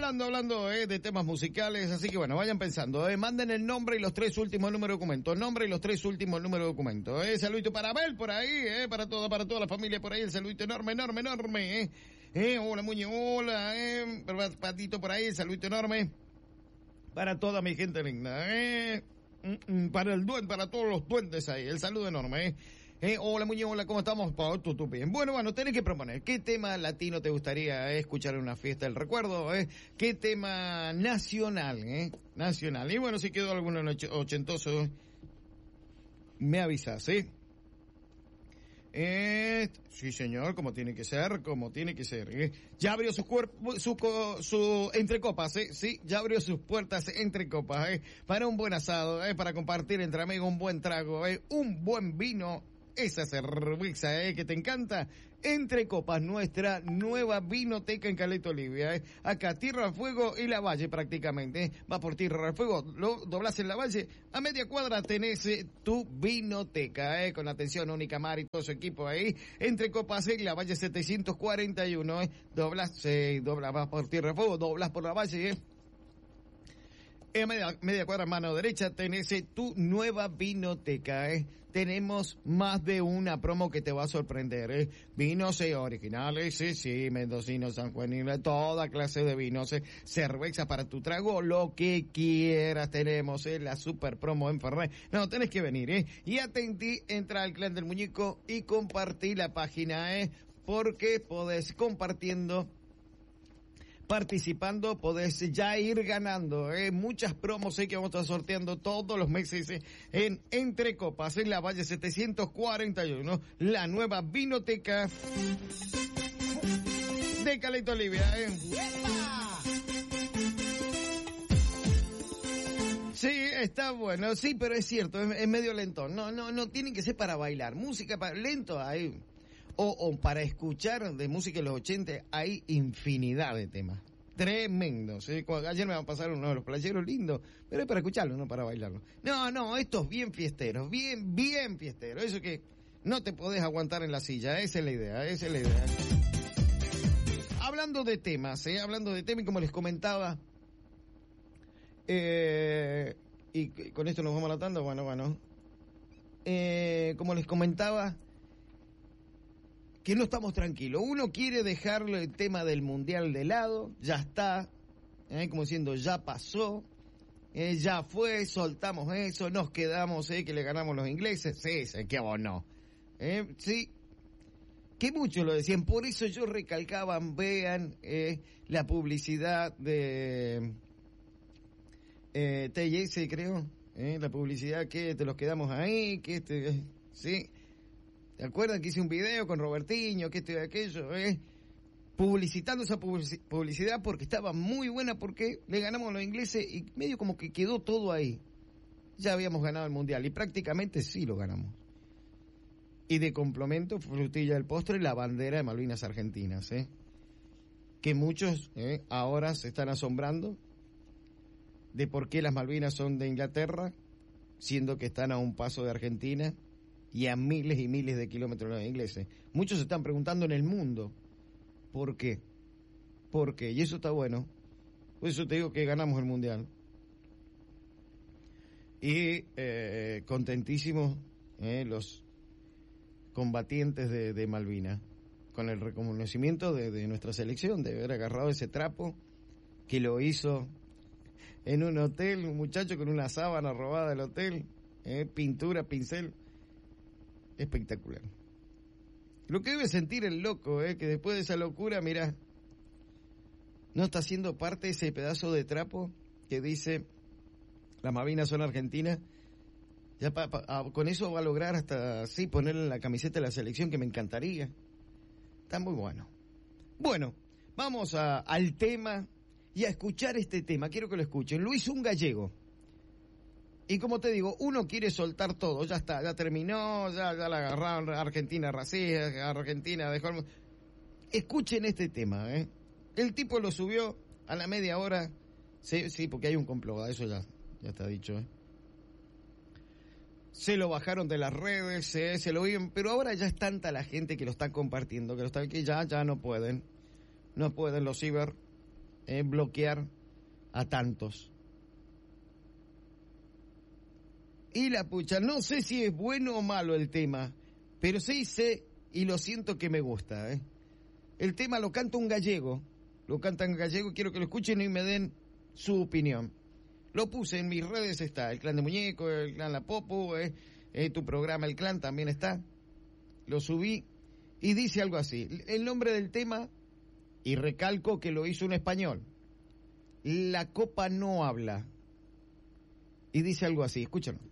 hablando de temas musicales, así que bueno, vayan pensando, manden el nombre y los 3 últimos números de documento, nombre y los 3 últimos números de documento, saludito para Abel por ahí, para toda la familia por ahí, el saludito enorme, hola Muñe, hola, Patito por ahí, el saludito enorme, para toda mi gente linda, para el duende, para todos los duendes ahí, el saludo enorme, hola Muñe, hola, ¿cómo estamos? Tú bien. Bueno, tenés que proponer, ¿qué tema latino te gustaría escuchar en una fiesta del recuerdo? ¿Qué tema nacional? Nacional. Y bueno, si quedó alguno ochentoso, me avisas, ¿sí? Sí señor, como tiene que ser, Ya abrió su entre copas, sí, ya abrió sus puertas entre copas, para un buen asado, para compartir entre amigos un buen trago, un buen vino, esa cerveza, que te encanta. Entre copas, nuestra nueva vinoteca en Caleta Olivia, acá Tierra del Fuego y La Valle prácticamente, va por Tierra del Fuego, lo doblás en La Valle, a media cuadra tenés tu vinoteca, con atención única Mar y todo su equipo ahí, Entre Copas y La Valle 741, doblas, vas por Tierra del Fuego, doblas por La Valle, en media cuadra mano derecha tenés tu nueva vinoteca, Tenemos más de una promo que te va a sorprender, Vinos originales, sí, mendocinos, sanjuaninos, toda clase de vinos, cervezas para tu trago, lo que quieras tenemos, la super promo en Fernet. No, tenés que venir, Y atentí, entra al Clan del Muñeco y compartí la página, porque podés participando, podés ya ir ganando, muchas promos que vamos a estar sorteando todos los meses, en Entre Copas, en La Valle 741, la nueva vinoteca de Caleta Olivia, Sí, está bueno, sí, pero es cierto, es medio lento, no tienen que ser para bailar, música para lento hay. O para escuchar de música de los 80 hay infinidad de temas. Tremendos. Ayer me va a pasar uno de los playeros lindos, pero es para escucharlo, no para bailarlo. No, estos bien fiesteros, bien fiesteros. Eso que no te podés aguantar en la silla, esa es la idea. Hablando de temas, y como les comentaba, y con esto nos vamos a la tanda, bueno. Como les comentaba, que no estamos tranquilos. Uno quiere dejarlo el tema del mundial de lado, ya está, como diciendo, ya pasó, ya fue, soltamos eso, nos quedamos, que le ganamos los ingleses, sí, que vos no, sí, que muchos lo decían, por eso yo recalcaba, vean la publicidad de TJC, creo, la publicidad que te los quedamos ahí, que sí. ¿Te acuerdan que hice un video con Robertinho, que esto y aquello, publicitando esa publicidad porque estaba muy buena, porque le ganamos a los ingleses y medio como que quedó todo ahí. Ya habíamos ganado el mundial y prácticamente sí lo ganamos. Y de complemento, frutilla del postre, la bandera de Malvinas Argentinas, que muchos ahora se están asombrando de por qué las Malvinas son de Inglaterra, siendo que están a un paso de Argentina y a miles y miles de kilómetros de los ingleses. Muchos se están preguntando en el mundo, ¿por qué? ¿Por qué? Y eso está bueno. Por eso te digo que ganamos el mundial. Y contentísimos los combatientes de Malvinas, con el reconocimiento de nuestra selección, de haber agarrado ese trapo que lo hizo en un hotel, un muchacho con una sábana robada del hotel, pintura, pincel. Espectacular. Lo que debe sentir el loco, que después de esa locura, mirá, no está siendo parte de ese pedazo de trapo que dice las Malvinas son argentinas. Ya con eso va a lograr hasta sí ponerle en la camiseta de la selección, que me encantaría. Está muy bueno. Bueno, vamos al tema y a escuchar este tema. Quiero que lo escuchen. Luis Un Gallego. Y como te digo, uno quiere soltar todo, ya está, ya terminó, ya la agarraron, Argentina racista, Argentina dejó el... Escuchen este tema, El tipo lo subió a la media hora, sí, porque hay un complot, eso ya está dicho, Se lo bajaron de las redes, se lo oyen, pero ahora ya es tanta la gente que lo está compartiendo, que ya no pueden los ciber, bloquear a tantos. Y la pucha, no sé si es bueno o malo el tema, pero sí sé y lo siento que me gusta. El tema lo canta un gallego, quiero que lo escuchen y me den su opinión. Lo puse en mis redes, está el Clan de Muñeco, el Clan La Popo, tu programa El Clan también está. Lo subí y dice algo así. El nombre del tema, y recalco que lo hizo un español, La Copa no habla. Y dice algo así, escúchalo.